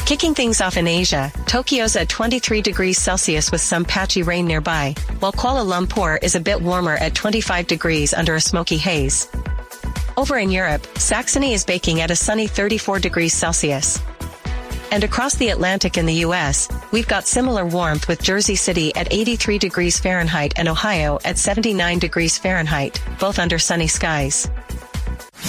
Kicking things off in Asia, Tokyo's at 23 degrees Celsius with some patchy rain nearby, while Kuala Lumpur is a bit warmer at 25 degrees under a smoky haze. Over in Europe, Saxony is baking at a sunny 34 degrees Celsius. And across the Atlantic in the US, we've got similar warmth with Jersey City at 83 degrees Fahrenheit and Ohio at 79 degrees Fahrenheit, both under sunny skies.